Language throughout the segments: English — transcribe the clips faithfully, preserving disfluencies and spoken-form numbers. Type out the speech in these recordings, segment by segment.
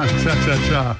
Cha-cha-cha.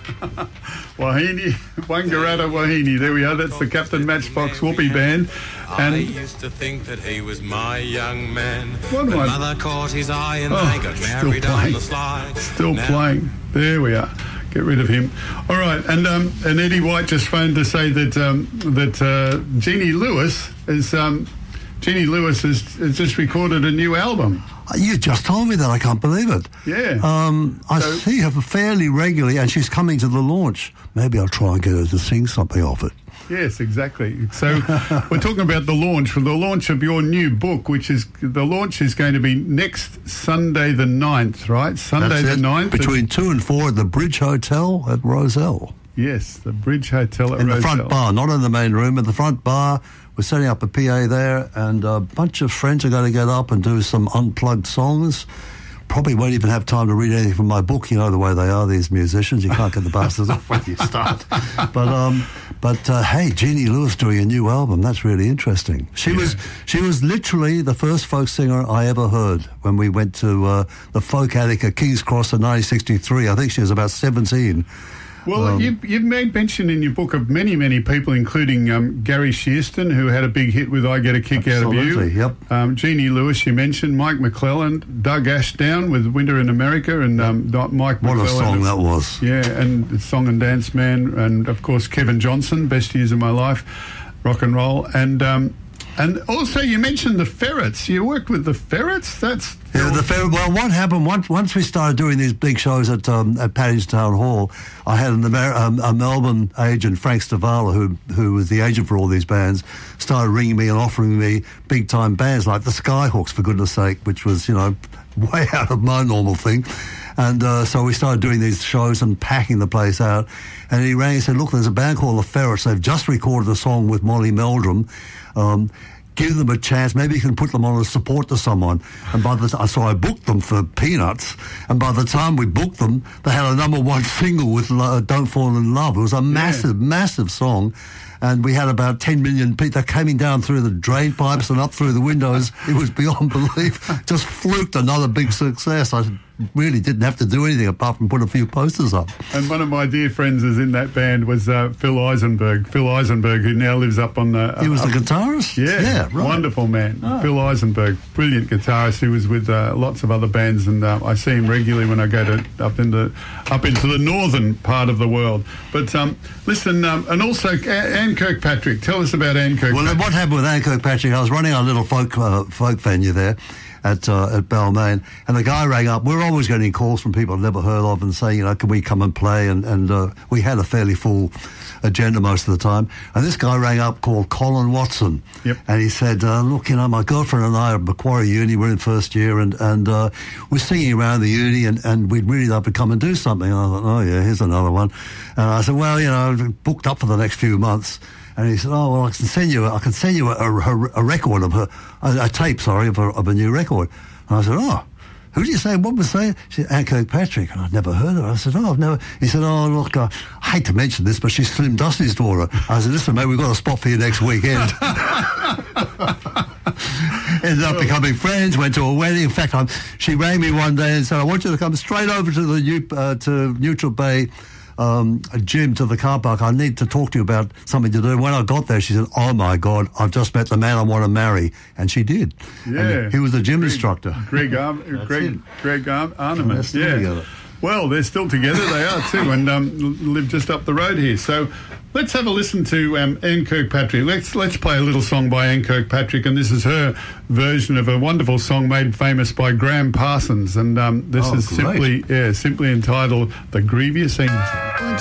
Wahine, Wangaratta Wahine. There we are. That's the Captain Matchbox Whoopee Band. And I used to think that he was my young man. What But am I- mother caught his eye and Oh, they got still married on playing. the sly. Still Now- playing. There we are. Get rid of him. All right. And um, and Eddie White just phoned to say that um, that uh, Jeannie Lewis is um, Jeannie Lewis has, has just recorded a new album. You just told me that. I can't believe it. Yeah. Um, I So- see her fairly regularly, and she's coming to the launch. Maybe I'll try and get her to sing something of it. Yes, exactly. So we're talking about the launch for the launch of your new book, which is the launch is going to be next Sunday the ninth, right? Sunday That's the it. ninth. Between two and four at the Bridge Hotel at Roselle. Yes, the Bridge Hotel at In the Roselle. front bar, not in the main room. In the front bar, we're setting up a P A there, and a bunch of friends are going to get up and do some unplugged songs. Probably won't even have time to read anything from my book. You know the way they are, these musicians. You can't get the bastards off when you start. But um, but uh, hey, Jeannie Lewis doing a new album. That's really interesting. She Yeah. was she was literally the first folk singer I ever heard when we went to uh, the Folk Attic at King's Cross in nineteen sixty-three. I think she was about seventeen. Well, Um, you've, you've made mention in your book of many, many people, including um, Gary Shearston, who had a big hit with I Get a Kick Out of You. Absolutely, yep. Um, Jeannie Lewis, you mentioned. Mike McClellan, Doug Ashdown with Winter in America, and um, not Mike What a McClellan. song that was. Yeah, and the Song and Dance Man, and of course Kevin Johnson, Best Years of My Life, rock and roll. And um, and also you mentioned the Ferrets. You worked with the Ferrets? That's... Yeah, the fair, well, what happened once once we started doing these big shows at um, at Paddington Town Hall, I had an Amer- um, a Melbourne agent, Frank Stavala, who who was the agent for all these bands, started ringing me and offering me big time bands like the Skyhawks, for goodness sake, which was, you know, way out of my normal thing. And uh, so we started doing these shows and packing the place out. And he rang and said, look, there's a band called the Ferrets. They've just recorded a song with Molly Meldrum. Um, give them a chance. Maybe you can put them on as support to someone. And by the t- so I booked them for peanuts. And by the time we booked them, they had a number one single with uh, Don't Fall in Love. It was a massive, massive song. And we had about ten million people. They're coming down through the drain pipes and up through the windows. It was beyond belief. Just fluked another big success. I really didn't have to do anything apart from put a few posters up. And one of my dear friends is in that band was uh, Phil Eisenberg. Phil Eisenberg, who now lives up on the... He was up, the guitarist? Yeah, Yeah, right. wonderful man. Oh. Phil Eisenberg, brilliant guitarist who was with uh, lots of other bands, and uh, I see him regularly when I go to up into up into the northern part of the world. But um, listen, um, and also A- Anne Kirkpatrick. Tell us about Anne Kirkpatrick. Well, what happened with Anne Kirkpatrick, I was running our little folk uh, folk venue there at uh, at Balmain, and the guy rang up. We were always getting calls from people I'd never heard of and saying, you know, can we come and play? And, and uh, we had a fairly full agenda most of the time. And this guy rang up called Colin Watson. Yep. And he said, uh, look, you know, my girlfriend and I are at Macquarie Uni, we're in first year, and, and uh, we're singing around the uni, and, and we'd really love to come and do something. And I thought, oh, yeah, here's another one. And I said, well, you know, I've booked up for the next few months. And he said, oh, well, I can send you, I can send you a, a, a record of her, a, a tape, sorry, of a, of a new record. And I said, oh, who did you say? What was saying? She said, Anne Kirkpatrick. And I'd never heard of her. I said, oh, I've never. He said, oh, look, uh, I hate to mention this, but she's Slim Dusty's daughter. I said, listen, mate, we've got a spot for you next weekend. Ended up becoming friends, went to a wedding. In fact, I'm, she rang me one day and said, I want you to come straight over to the New, uh, to Neutral Bay um, gym, to the car park. I need to talk to you about something to do. When I got there, she said, oh, my God, I've just met the man I want to marry. And she did. Yeah. And he was a gym Greg, instructor. Greg, Ar- Greg, it. Greg Ar- Arneman. They're still yeah. together. Well, they're still together. They are too, and um, live just up the road here. So let's have a listen to um, Anne Kirkpatrick. Let's let's play a little song by Anne Kirkpatrick, and this is her version of a wonderful song made famous by Graham Parsons. And um, this Oh, is great. simply yeah, simply entitled "The Grievous Angel."